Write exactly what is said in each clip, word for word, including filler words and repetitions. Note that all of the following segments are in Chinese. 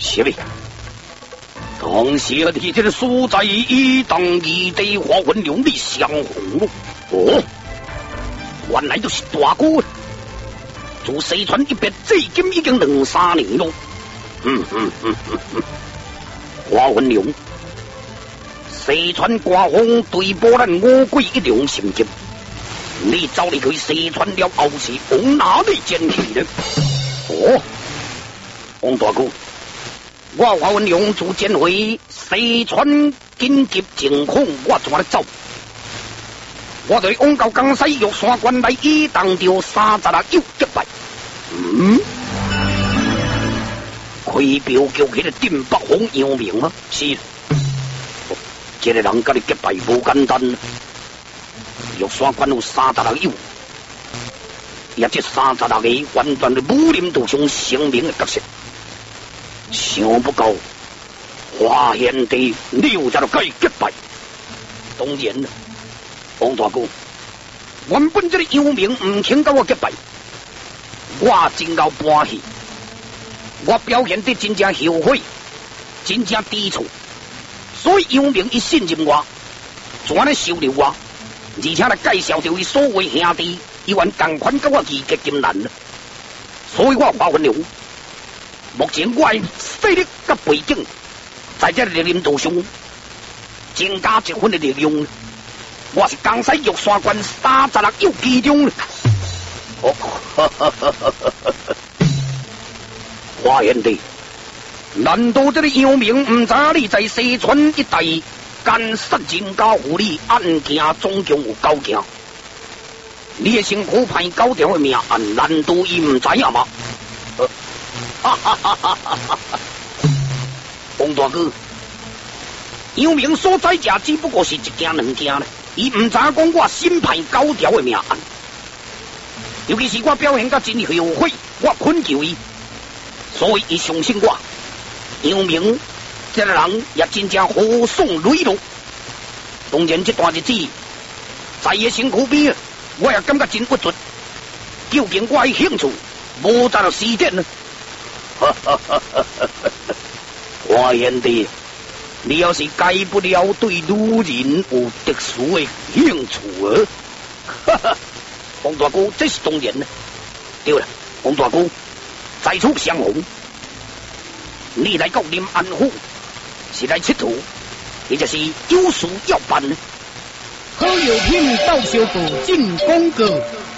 是嘞。当时的这个所在一当异地华文两里相逢了。哦，原来就是大哥。自西川一别至今已经两三年了。嗯嗯嗯嗯嗯，华文良，西川官方对波咱五鬼一两心急，你走离开西川了后是往哪里捡去呢？哦，王大哥，我华文良自捡回西川紧急情况，我怎么走？我对往到江西玉山关来以当着三十六又击败。嗯，开标叫起个定北方杨明啊！是，这个人甲你击败无简单。玉山关有三十六友，也这三十六个完全是武林道上成名的角色。想不到华贤帝你又在度甲伊击败，当然了，王大哥，原本这个杨明唔肯甲我击败。我真够欢喜，我表现得真正后悔，真正低处，所以杨明一信任我，全来收留我，而且来介绍着伊所谓兄弟，伊愿同款甲我义结金兰了。所以我华文良，目前我的势力甲背景，在这个林道上增加一分的力量，我是江西玉山关三十六友其中。哦，哈哈哈哈哈！华贤帝，难道这个杨明唔知你在西川一带干杀人家护理案件总共有九件？你的辛苦派九条的命案，难道伊唔知影吗？哈哈哈哈哈哈！王大哥，杨明所在者只不过是一件两件咧，伊唔知讲我新派九条的命案。尤其是我表现得真后悔，我恳求伊，所以伊相信我。杨明这个人也真正豪爽磊落。当然，这段日子在伊辛苦边，我也感觉真不足。究竟我的兴趣无在了施展呢？哈哈哈哈哈！华贤帝，你要是改不了对女人有特殊的兴趣啊！哈哈。王大哥，这是当然的。对了，王大哥，在此相逢，你来到临安府是来佚佗，你就是有事要办呢。 好友品到小部进广告。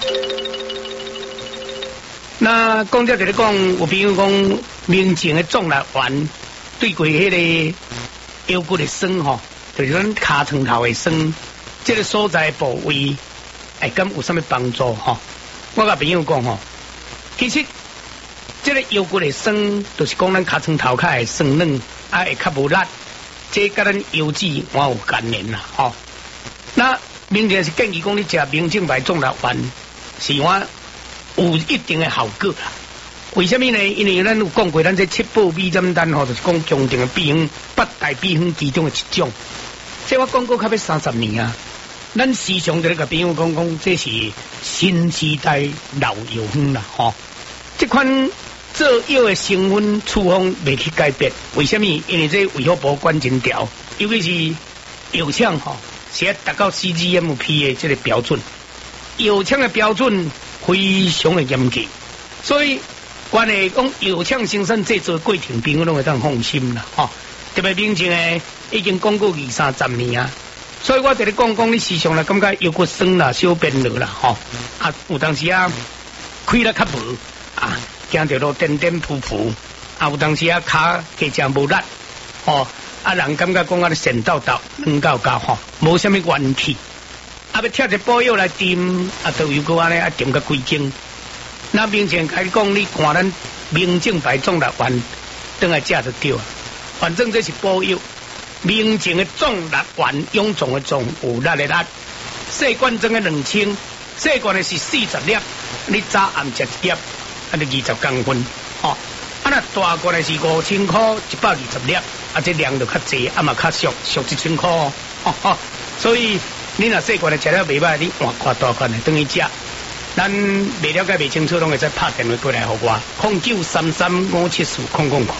那讲者就是讲，有比如讲，明前的壮乐丸对过迄个腰骨的酸吼，就是咱骹床头的酸，这个所在部位。哎，咁有啥物帮助吼？我甲朋友讲吼，其实这个腰骨的酸，就是讲咱尻川头壳的酸软，啊会较无力，这甲咱腰子我有关联啦吼。那明天是建议讲你食明正牌壮乐丸，是我有一定的效果啦。为什么呢？因为咱有讲过，咱这七宝美珍丹吼，就是讲强定的秘方，八大秘方其中的一种。这我讲过，较要三十年啊。咱时常在个朋友讲讲，这是新时代老药方啦，吼、哦！这款做药的成分处方未去改变，为什么？因为这卫福部管真条，尤其是药厂吼，是要达到 C G M P 的这个标准，药厂的标准非常的严格，所以关于讲药厂生产制作过程，朋友拢会当放心啦，吼、哦！特别明前诶，已经讲过二三十年啊。所以我在你讲讲，你时常来感觉腰骨酸啦、小便了啦，吼、哦、啊，有当时啊开得较无啊，行着路颠颠扑扑啊，有当时啊骹加正无力，吼、哦、啊，人感觉讲啊神叨叨、软到到吼，无啥物元气，啊，要贴一补药来掂，啊，都有个安尼啊掂个几斤。那明前开始讲，你看咱明正牌壮乐丸，等来食就对啊，反正这是补药。明前的壮乐丸，臃肿的肿，有力的力，细罐装的两千，细罐的是四十粒，你早暗食一粒，啊，你二十公分，哦，啊那大罐的是五千块，一百二十粒，啊这量就较济，啊嘛较俗，俗一千块，哦哦，所以你若细罐的食了袂歹，你换看大罐的等于食。咱未了解未清楚，拢会再拍电话过来互我，空九三三五七四空空空。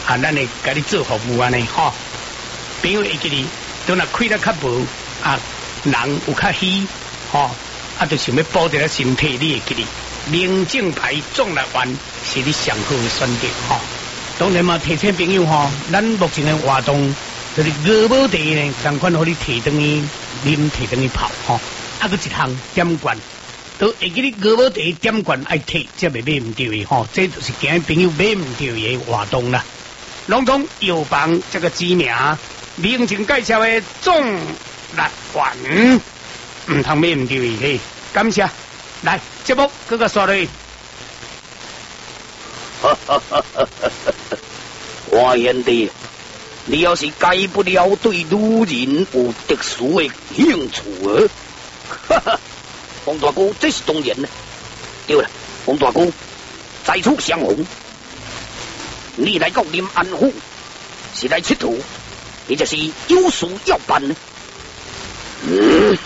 啊，咱会甲你做服务安尼吼。朋友会记哩，都若开得较无啊，人有较虚吼，啊，就想要保住了身体，你会记哩。明正牌壮力丸是你上好的选择吼。当然嘛，提醒朋友吼，咱目前的活动就是鹅毛茶呢，赶快互你提灯去啉，提灯去泡吼。啊，佮一项点罐。都会记你鹅毛茶点罐爱摕，才袂买唔到的吼，这就是惊朋友买唔到的活动啦。隆重药房这个知名，明前介绍的壮力丸，唔通买唔到的嘿。感谢，来节目搁个刷落。 哈哈哈哈哈！花贤弟，你要是改不了对女人有特殊的兴趣啊，哈哈。王大哥，这是当然的。对了，王大哥，在处相逢，你来到临安府是来佚佗，你就是有事要办呢。嗯，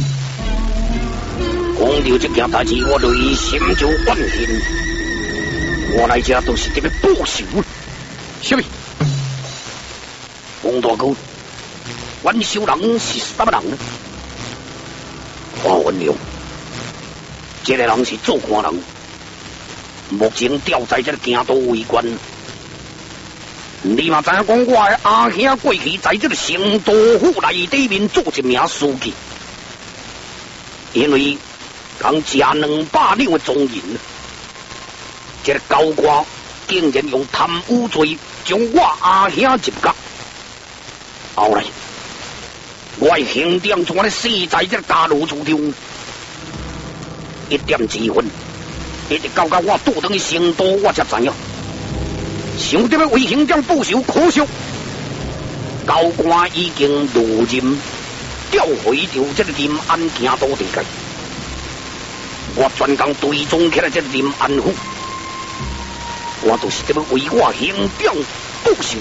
讲到这件代志，我内心就万幸。我来这都是这个报仇。什么？王大哥，阮小人是什么人呢？花文良。这个人是做官人，目前调在这个京都为官。你嘛知影讲，我的阿兄过去在这个成都府内底面做一名书记，因为讲吃两百两的庄银，这个高官竟然用贪污罪将我阿兄入监。后来，我的行点怎咧死在这个家奴之中？一点之分，一直到到我倒转去成都，我才知影，想到要为行长报仇，可惜高官已经入任，调回到这个临安京都地界。我专工追踪起来这个临安府，我就是要为我行长报仇。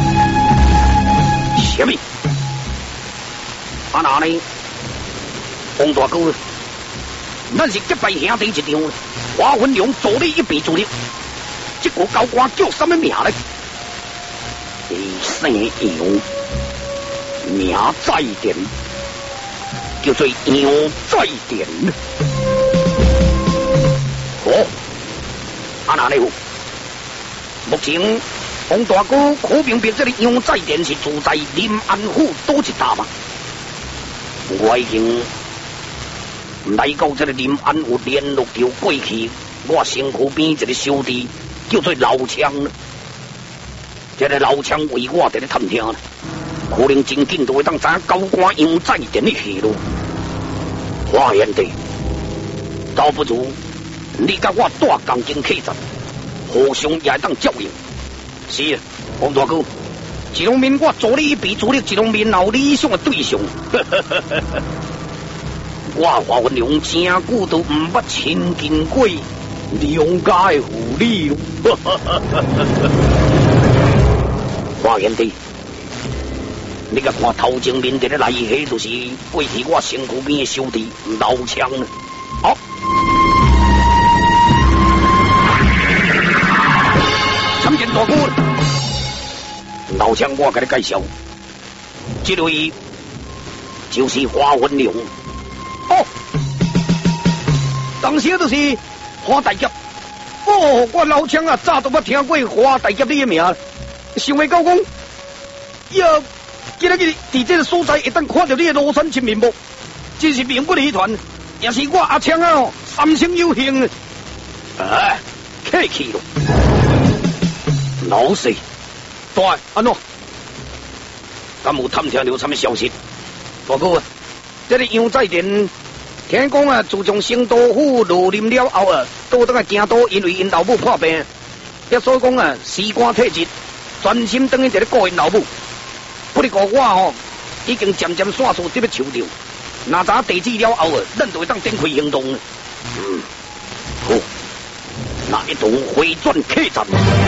什么？啊那呢？王大哥。咱是结拜兄弟一场，花文良助你一臂之力，这个高官叫什么名呢？第三样名在殿，叫做杨在殿。哦，啊那呢？目前王大哥可明白这个杨在殿是住在临安府多一大嘛？我已经。来到这个临安有联络到过去我身躯边一个小弟叫做老枪，这个老枪为我在咧探听，可能真紧就会当知影高官杨在殿的下落。花贤弟，倒不如你甲我带钢筋客栈，互相也当照应。是啊，王大哥，一方面我助你一臂之力，一方面有理想的对象。我花文良真久都唔捌亲近过良家的妇女。花贤弟，你甲看头前面伫咧来，迄就是过去我身躯边的小弟老枪了。好、哦，参见大哥。老枪，我甲你介绍，这位就是花文良。哦，当时就是花大侠。哦，我老枪啊，早都捌听过花大侠你的名，想袂到讲，呀，今日伫伫这个所在，会当看到你的庐山真面目，真是名不虚传，也是我阿枪啊，三生有幸。哎，客气咯，老四，对，安怎？敢有探听到什么消息？大哥啊！这个杨在殿，听讲啊，自从成都府入任了后啊，倒转来京都，因为因老母破病，也所以讲啊，时光退职，专心等于在咧顾因老母。不过我吼、哦，已经渐渐线索得要求着，哪知地址了后啊，咱就会当展开行动。嗯，好，那一同回转客栈。